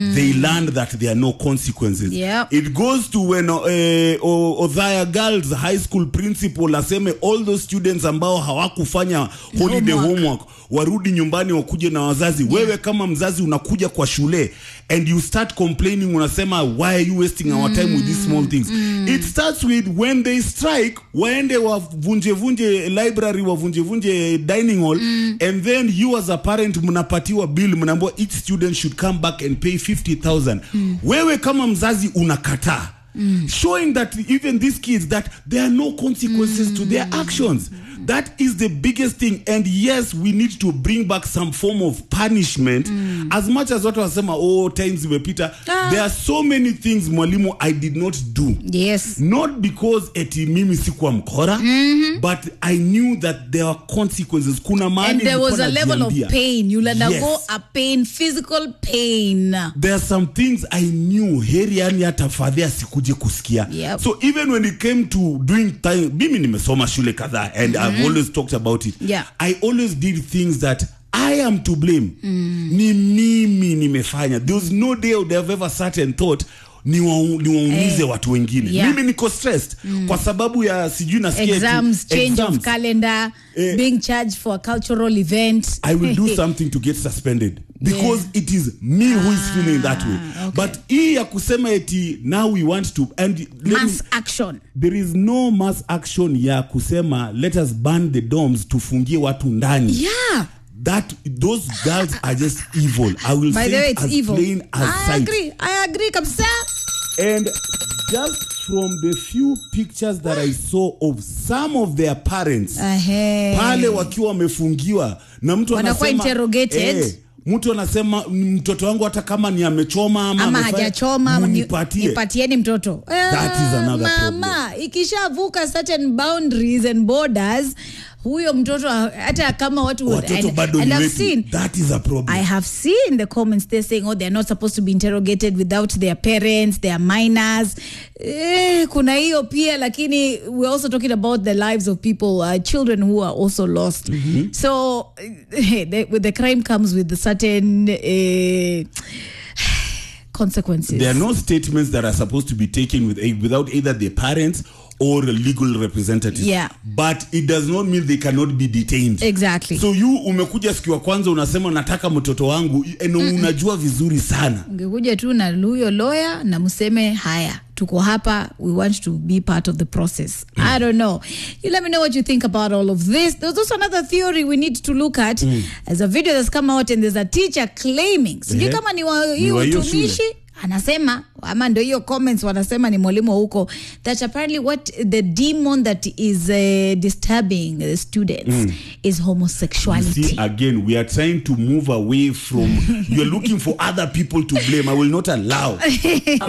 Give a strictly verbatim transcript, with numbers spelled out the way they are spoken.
they learned that there are no consequences. Yep. It goes to when uh, Othaya Girls High School principal aseme all those students ambao hawakufanya holiday homework, homework warudi nyumbani wakuje na wazazi. Yeah. Wewe kama mzazi unakuja kwa shule and you start complaining, unasema why are you wasting our time mm. with these small things? Mm. It starts with when they strike, waende wavunje vunje library, wavunje vunje dining hall, mm. and then you as a parent mnapatiwa bill, mnaambiwa each student should come back and pay fifty thousand. Mm. Wewe kama mzazi unakataa. Mm. Showing that even these kids that there are no consequences mm. to their actions. Mm. That is the biggest thing. And yes, we need to bring back some form of punishment. Mm. As much as what was saying, oh, times imepita, ah. there are so many things mwalimu I did not do. Yes. Not because eti mimi sikuwa mkora, mm-hmm. but I knew that there were consequences. Kuna and there was a level of pain. You'll undergo yes. a pain, physical pain. There are some things I knew. Heri yani hata fadhia sikuje kusikia. Yep. So even when it came to doing time, mimi nimesoma shule kadhaa and mm-hmm. I've always talked about it. Yeah. I always did things that I am to blame. Mm. Ni mimi nimefanya. There was no day I would have ever sat and thought niwaumize eh, watu wengine. Yeah. Mimi niko stressed mm. kwa sababu ya sijui nasikia exams, change exams. of calendar, eh, being charged for a cultural event. I will do something to get suspended because yeah. it is me ah, who is feeling that way. Okay. But hii ya kusema eti now we want to and mass me, action. There is no mass action ya kusema let us ban the dorms tufungie watu ndani. Yeah. That those girls are just evil. I will By say the way, it it's as evil. plain as I sight. agree. I agree, kabisa. And just from the few pictures that I saw of some of their parents, uh-huh. pale wakiwa wamefungiwa na mtu anasema interrogated. Eh, mtu anasema mtoto wangu hata kama ni amechoma ama, ama hajachoma nipatie. Nipatieni mtoto. That is another mama, problem. Ikishavuka certain boundaries and borders, huyo mtoto hata kama watu watoto bado and I've wetu, seen that is a problem. I have seen the comments they're saying oh they're not supposed to be interrogated without their parents, they are minors. Eh, kuna hiyo pia, lakini we're also talking about the lives of people, uh, children who are also lost. Mm-hmm. So the, the crime comes with certain uh, consequences. There are no statements that are supposed to be taken with without either the parents or a legal representative. Yeah. But it does not mean they cannot be detained. Exactly. So you umekuja siku ya kwanza unasema nataka mtoto wangu and unajua vizuri sana. Ungekuja tu na huyo lawyer na mseme haya tuko hapa, we want to be part of the process. Mm. I don't know. You let me know what you think about all of this. There's also another theory we need to look at. Mm. As a video that's come out and there's a teacher claiming. Sijui yeah. kama ni wa hiyo utumishi. Anasema ama ndio hiyo comments wanasema ni mwalimu huko that apparently what the demon that is uh, disturbing the students mm. is homosexuality. You see, again we are trying to move away from you're looking for other people to blame. I will not allow